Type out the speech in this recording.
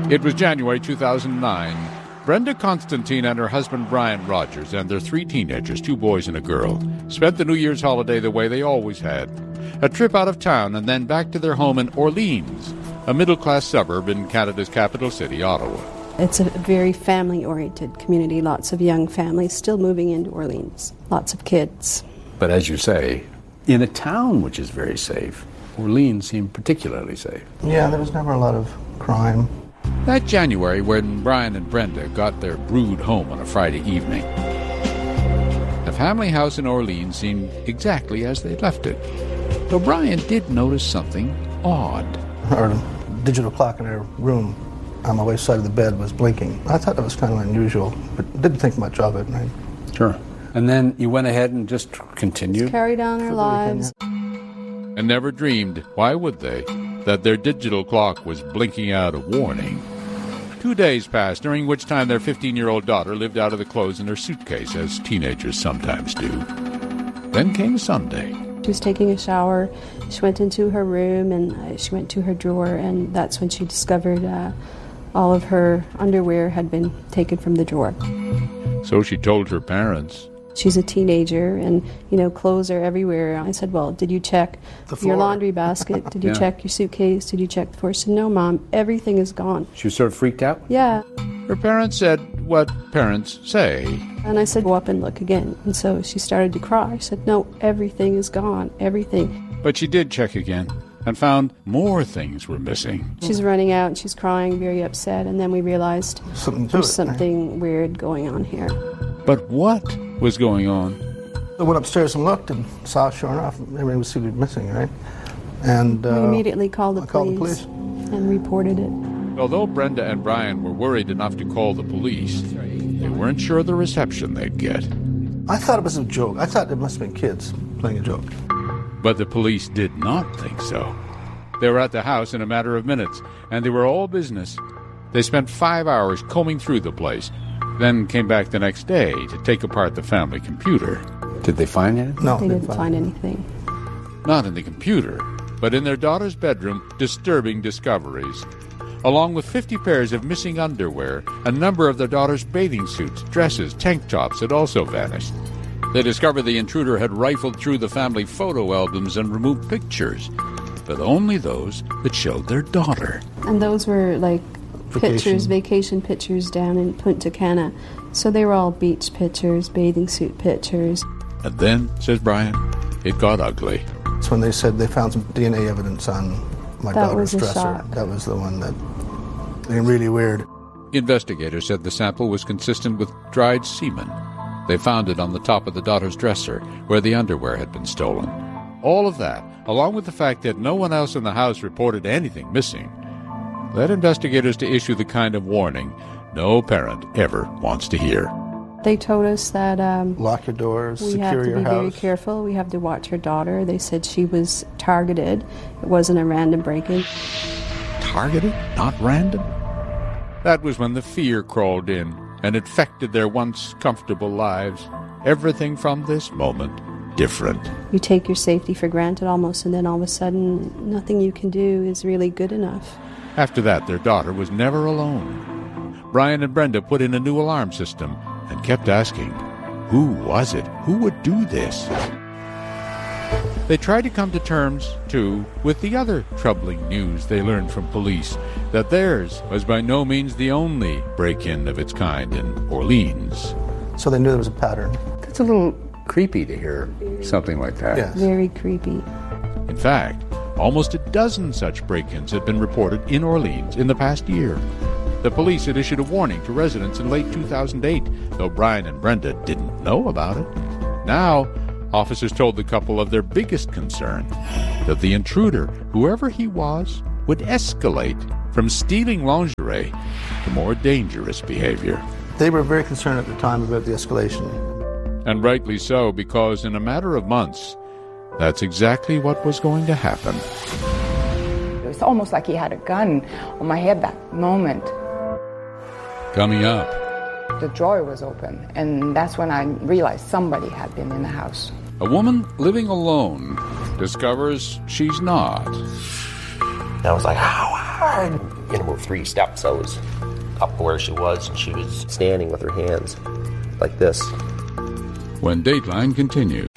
It was January 2009. Brenda Constantine and her husband Brian Rogers and their 3 teenagers, 2 boys and a girl, spent the New Year's holiday the way they always had. A trip out of town and then back to their home in Orleans, a middle-class suburb in Canada's capital city, Ottawa. It's a very family-oriented community, lots of young families still moving into Orleans, lots of kids. But as you say, in a town which is very safe, Orleans seemed particularly safe. Yeah, there was never a lot of crime. That January, when Brian and Brenda got their brood home on a Friday evening, the family house in Orleans seemed exactly as they'd left it. Though Brian did notice something odd. Our digital clock in our room on my wife's side of the bed was blinking. I thought that was kind of unusual, but didn't think much of it. Right? Sure. And then you went ahead and just continued? Just carried on our lives. And never dreamed, why would they, that their digital clock was blinking out a warning. 2 days passed, during which time their 15-year-old daughter lived out of the clothes in her suitcase, as teenagers sometimes do. Then came Sunday. She was taking a shower. She went into her room and she went to her drawer, and that's when she discovered all of her underwear had been taken from the drawer. So she told her parents. She's a teenager, and, clothes are everywhere. I said, well, did you check your laundry basket? Did you check your suitcase? Did you check the floor? She said, no, Mom, everything is gone. She was sort of freaked out? Yeah. Her parents said what parents say. And I said, go up and look again. And so she started to cry. She said, no, everything is gone, everything. But she did check again and found more things were missing. She's running out and she's crying, very upset, and then we realized there's something weird going on here. But what was going on? I went upstairs and looked and saw, sure enough, everything was seemed to be missing, right? And we immediately called the police and reported it. Although Brenda and Brian were worried enough to call the police, they weren't sure the reception they'd get. I thought it was a joke. I thought it must have been kids playing a joke. But the police did not think so. They were at the house in a matter of minutes, and they were all business. They spent 5 hours combing through the place, then came back the next day to take apart the family computer. Did they find anything? No, they didn't find anything. Not in the computer, but in their daughter's bedroom, disturbing discoveries. Along with 50 pairs of missing underwear, a number of their daughter's bathing suits, dresses, tank tops had also vanished. They discovered the intruder had rifled through the family photo albums and removed pictures, but only those that showed their daughter. And those were vacation pictures down in Punta Cana. So they were all beach pictures, bathing suit pictures. And then, says Brian, it got ugly. It's when they said they found some DNA evidence on my daughter's dresser. Shock. That was the one that became really weird. Investigators said the sample was consistent with dried semen. They found it on the top of the daughter's dresser, where the underwear had been stolen. All of that, along with the fact that no one else in the house reported anything missing, led investigators to issue the kind of warning no parent ever wants to hear. They told us that lock your doors, we secure have to your be house. very careful. We have to watch our daughter. They said she was targeted. It wasn't a random break-in. Targeted? Not random? That was when the fear crawled in and infected their once comfortable lives. Everything from this moment different. You take your safety for granted almost, and then all of a sudden, nothing you can do is really good enough. After that, their daughter was never alone. Brian and Brenda put in a new alarm system and kept asking, who was it? Who would do this? They tried to come to terms, too, with the other troubling news they learned from police, that theirs was by no means the only break-in of its kind in Orleans. So they knew there was a pattern. It's a little creepy to hear something like that. Yes. Very creepy. In fact, almost a dozen such break-ins had been reported in Orleans in the past year. The police had issued a warning to residents in late 2008, though Brian and Brenda didn't know about it. Now, officers told the couple of their biggest concern, that the intruder, whoever he was, would escalate from stealing lingerie to more dangerous behavior. They were very concerned at the time about the escalation. And rightly so, because in a matter of months, that's exactly what was going to happen. It was almost like he had a gun on my head that moment. Coming up, the drawer was open, and that's when I realized somebody had been in the house. a woman living alone discovers she's not. I was like, ow. hard. In about 3 steps, I was up where she was, and she was standing with her hands like this. When Dateline continues.